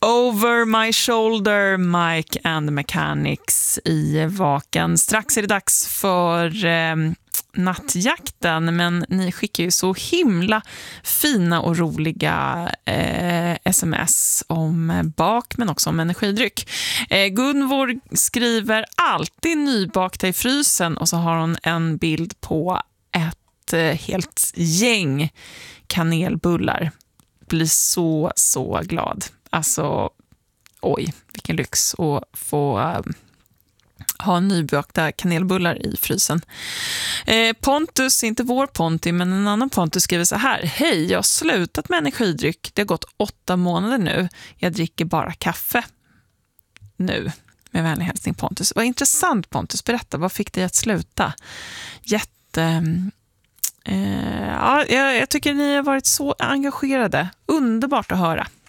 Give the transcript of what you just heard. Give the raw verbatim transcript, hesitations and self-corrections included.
Over My Shoulder, Mike and the Mechanics i Vaken. Strax är det dags för eh, nattjakten, men ni skickar ju så himla fina och roliga eh, sms om bak, men också om energidryck. Eh, Gunvor skriver alltid nybakta i frysen, och så har hon en bild på ett eh, helt gäng kanelbullar. Blir så, så glad. Alltså, oj, vilken lyx att få äh, ha nybakta kanelbullar i frysen. Eh, Pontus, inte vår Ponti, men en annan Pontus skriver så här. Hej, jag har slutat med energidryck. Det har gått åtta månader nu. Jag dricker bara kaffe nu. Med vänlig hälsning Pontus. Vad intressant Pontus, berätta, vad fick dig att sluta? Jätte... Eh, ja, jag, jag tycker ni har varit så engagerade. Underbart att höra.